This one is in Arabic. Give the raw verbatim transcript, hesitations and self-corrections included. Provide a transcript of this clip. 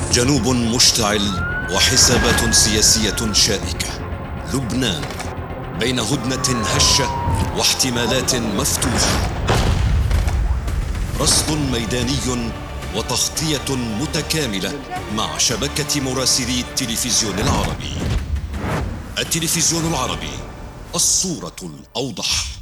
جنوب مشتعل وحسابات سياسية شائكة. لبنان بين هدنة هشة واحتمالات مفتوحة. رصد ميداني وتغطية متكاملة مع شبكة مراسلي التلفزيون العربي. التلفزيون العربي، الصورة الأوضح.